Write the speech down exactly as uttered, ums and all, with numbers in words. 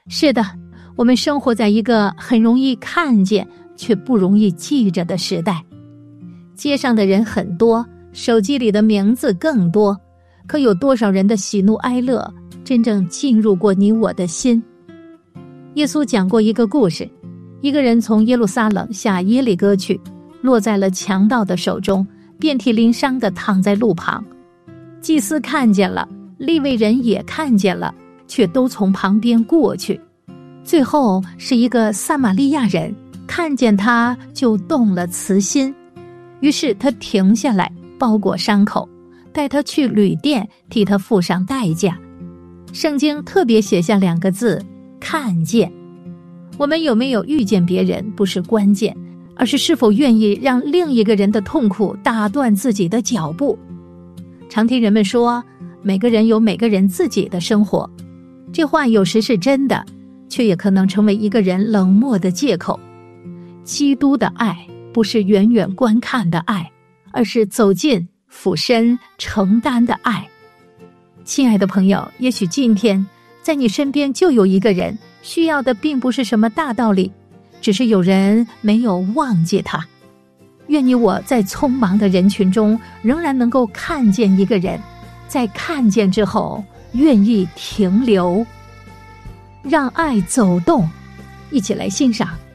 是的，我们生活在一个很容易看见却不容易记着的时代。街上的人很多，手机里的名字更多，可有多少人的喜怒哀乐真正进入过你我的心？耶稣讲过一个故事，一个人从耶路撒冷下耶利哥去，落在了强盗的手中，遍体鳞伤地躺在路旁。祭司看见了，利未人也看见了，却都从旁边过去。最后是一个撒玛利亚人看见他就动了慈心，于是他停下来包裹伤口，带他去旅店替他付上代价。圣经特别写下两个字，看见。我们有没有遇见别人不是关键，而是是否愿意让另一个人的痛苦打断自己的脚步。常听人们说，每个人有每个人自己的生活，这话有时是真的，却也可能成为一个人冷漠的借口。基督的爱不是远远观看的爱，而是走近、俯身、承担的爱。亲爱的朋友，也许今天在你身边就有一个人，需要的并不是什么大道理，只是有人没有忘记他。愿你我在匆忙的人群中仍然能够看见一个人，在看见之后愿意停留，让爱走动。一起来欣赏